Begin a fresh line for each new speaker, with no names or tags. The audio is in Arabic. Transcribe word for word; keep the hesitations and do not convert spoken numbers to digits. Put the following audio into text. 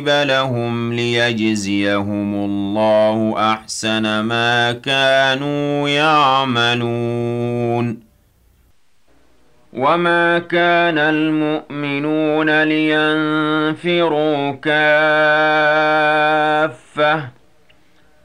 لهم ليجزيهم الله أحسن ما كانوا يعملون وما كان المؤمنون لينفروا كافة